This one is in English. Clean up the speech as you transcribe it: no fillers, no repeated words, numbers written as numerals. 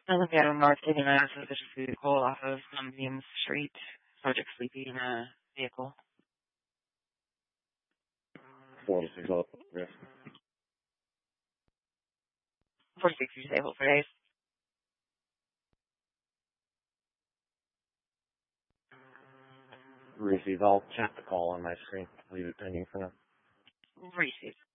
Olympiado North taking an suspicious vehicle off of Beams Street. Subject sleepy in a vehicle. 46 up, yes. 46 is disabled for days. Receive, I'll chat the call on my screen. Leave it pending for now. Receive.